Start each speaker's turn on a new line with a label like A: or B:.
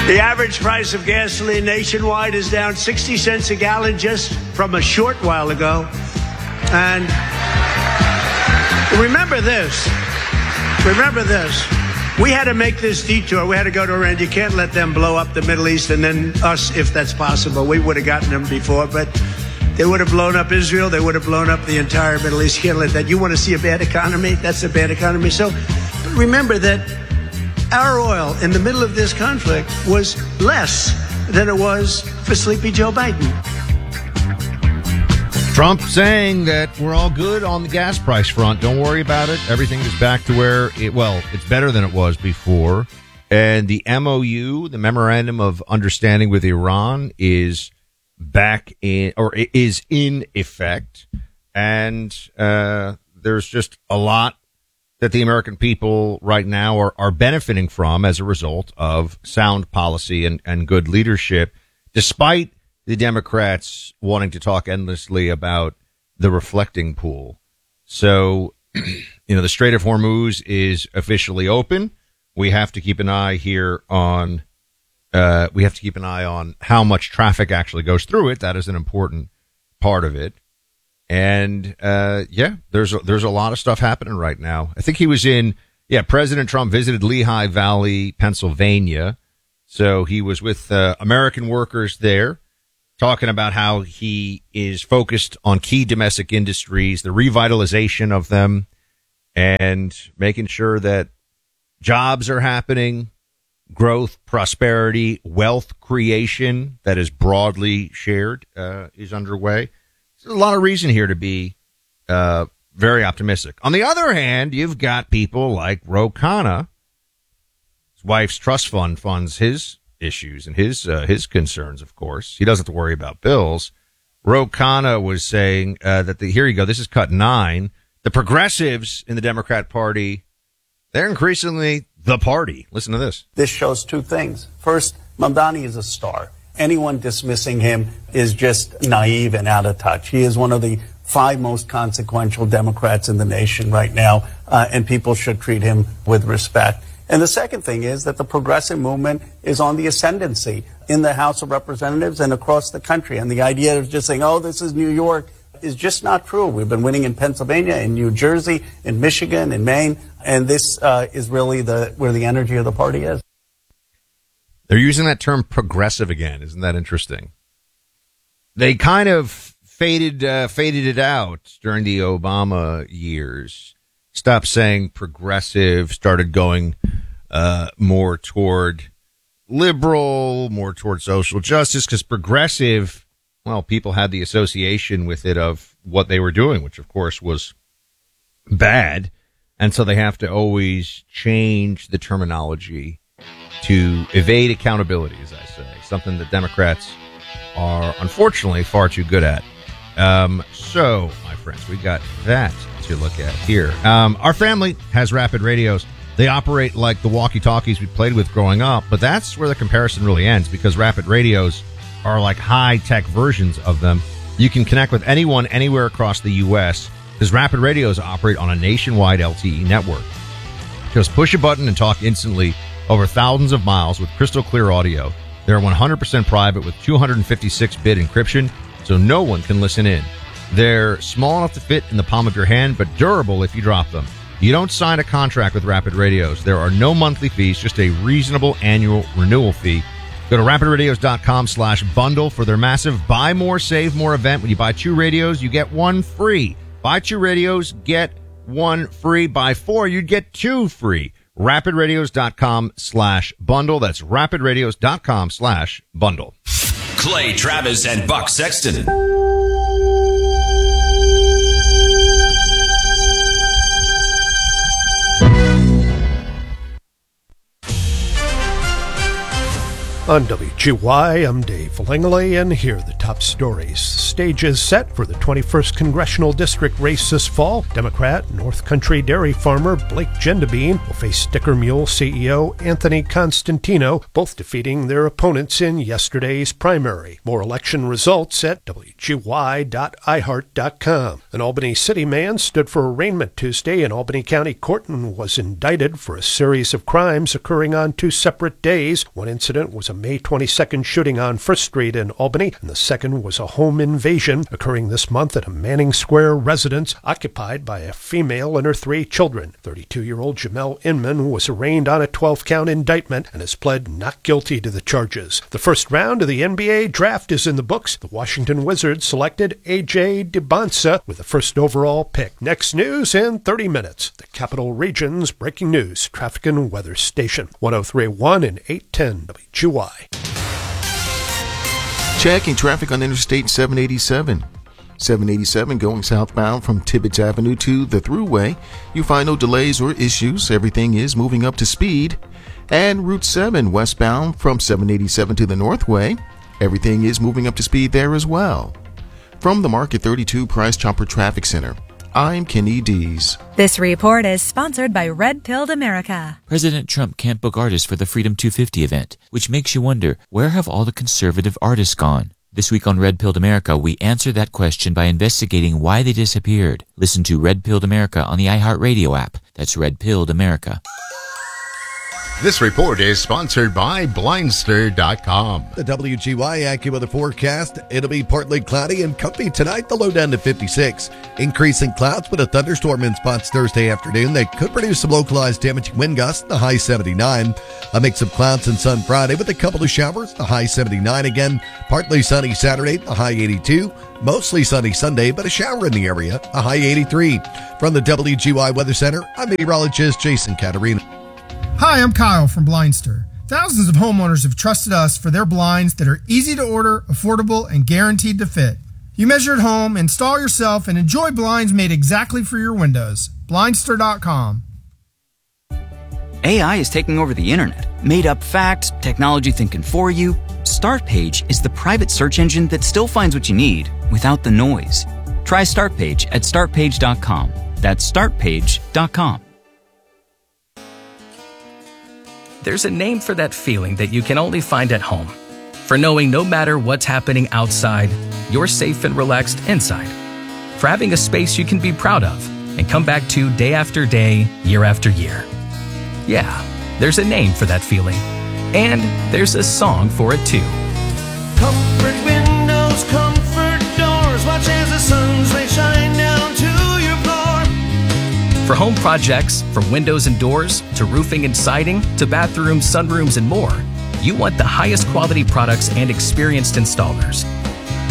A: The average price of gasoline nationwide is down 60 cents a gallon just from a short while ago. And remember this. We had to make this detour. We had to go to Iran. You can't let them blow up the Middle East and then us, if that's possible. We would have gotten them before, but they would have blown up Israel. They would have blown up the entire Middle East. You can't let that. You want to see a bad economy? That's a bad economy. So remember that our oil in the middle of this conflict was less than it was for sleepy Joe Biden.
B: Trump saying that we're all good on the gas price front. Don't worry about it. Everything is back to where it's better than it was before. And the MOU, the Memorandum of Understanding with Iran, is back in, or is in effect. And there's just a lot that the American people right now are benefiting from as a result of sound policy and good leadership, despite the Democrats wanting to talk endlessly about the reflecting pool. So, the Strait of Hormuz is officially open. We have to keep an eye here on, how much traffic actually goes through it. That is an important part of it. And, there's a lot of stuff happening right now. I think he was President Trump visited Lehigh Valley, Pennsylvania. So he was with, American workers there, talking about how he is focused on key domestic industries, the revitalization of them, and making sure that jobs are happening, growth, prosperity, wealth creation that is broadly shared, is underway. There's a lot of reason here to be very optimistic. On the other hand, you've got people like Ro Khanna. His wife's trust fund funds his issues and his concerns, of course. He doesn't have to worry about bills. Ro Khanna was saying that here you go, this is cut 9. The progressives in the Democrat Party, they're increasingly the party. Listen to this.
C: This shows two things. First, Mamdani is a star. Anyone dismissing him is just naive and out of touch. He is one of the 5 most consequential Democrats in the nation right now, and people should treat him with respect. And the second thing is that the progressive movement is on the ascendancy in the House of Representatives and across the country. And the idea of just saying, this is New York, is just not true. We've been winning in Pennsylvania, in New Jersey, in Michigan, in Maine, and this is really where the energy of the party is.
B: They're using that term progressive again. Isn't that interesting? They kind of faded it out during the Obama years. Stopped saying progressive, started going more toward liberal, more toward social justice, because progressive, people had the association with it of what they were doing, which of course was bad. And so they have to always change the terminology to evade accountability, as I say, something that Democrats are unfortunately far too good at. So, my friends, we got that to look at here. Our family has Rapid Radios. They operate like the walkie-talkies we played with growing up, but that's where the comparison really ends, because Rapid Radios are like high-tech versions of them. You can connect with anyone anywhere across the U.S. because Rapid Radios operate on a nationwide LTE network. Just push a button and talk instantly over thousands of miles with crystal clear audio. They're 100% private with 256-bit encryption, so no one can listen in. They're small enough to fit in the palm of your hand, but durable if you drop them. You don't sign a contract with Rapid Radios. There are no monthly fees, just a reasonable annual renewal fee. Go to rapidradios.com/bundle for their massive Buy More, Save More event. When you buy 2 radios, you get 1 free. Buy 2 radios, get 1 free. Buy 4, you'd get 2 free. rapidradios.com/bundle. That's rapidradios.com/bundle.
D: Clay Travis and Buck Sexton.
E: On WGY, I'm Dave Langley, and here are the top stories. The stage is set for the 21st Congressional District race this fall. Democrat North Country dairy farmer Blake Gendebeen will face Sticker Mule CEO Anthony Constantino, both defeating their opponents in yesterday's primary. More election results at WGY.iHeart.com. An Albany City man stood for arraignment Tuesday in Albany County Court and was indicted for a series of crimes occurring on 2 separate days. One incident was a a May 22nd shooting on First Street in Albany, and the second was a home invasion occurring this month at a Manning Square residence occupied by a female and her 3 children. 32-year-old Jamel Inman was arraigned on a 12-count indictment and has pled not guilty to the charges. The first round of the NBA draft is in the books. The Washington Wizards selected A.J. DeBonsa with the first overall pick. Next news in 30 minutes. The Capital Region's breaking news, traffic and weather station. 103.1 and 810 WQI.
F: Checking traffic on Interstate 787. 787 going southbound from Tibbetts Avenue to the Thruway. You find no delays or issues. Everything is moving up to speed. And Route 7 westbound from 787 to the Northway. Everything is moving up to speed there as well. From the Market 32 Price Chopper Traffic Center, I'm Kenny Dees.
G: This report is sponsored by Red Pilled America.
H: President Trump can't book artists for the Freedom 250 event, which makes you wonder, where have all the conservative artists gone? This week on Red Pilled America, we answer that question by investigating why they disappeared. Listen to Red Pilled America on the iHeartRadio app. That's Red Pilled America.
I: This report is sponsored by Blindster.com.
J: The WGY AccuWeather forecast. It'll be partly cloudy and comfy tonight, the low down to 56. Increasing clouds with a thunderstorm in spots Thursday afternoon that could produce some localized damaging wind gusts, the high 79. A mix of clouds and sun Friday with a couple of showers, the high 79 again. Partly sunny Saturday, the high 82. Mostly sunny Sunday, but a shower in the area, a high 83. From the WGY Weather Center, I'm meteorologist Jason Caterina.
K: Hi, I'm Kyle from Blindster. Thousands of homeowners have trusted us for their blinds that are easy to order, affordable, and guaranteed to fit. You measure at home, install yourself, and enjoy blinds made exactly for your windows. Blindster.com.
L: AI is taking over the internet. Made up facts, technology thinking for you. Startpage is the private search engine that still finds what you need without the noise. Try Startpage at startpage.com. That's startpage.com.
M: There's a name for that feeling that you can only find at home. For knowing no matter what's happening outside, you're safe and relaxed inside. For having a space you can be proud of and come back to day after day, year after year. Yeah, there's a name for that feeling. And there's a song for it too.
N: Comfort windows, comfort doors, watch as the sun's rays shine down to your floor.
M: For home projects, from windows and doors, to roofing and siding, to bathrooms, sunrooms, and more, you want the highest quality products and experienced installers.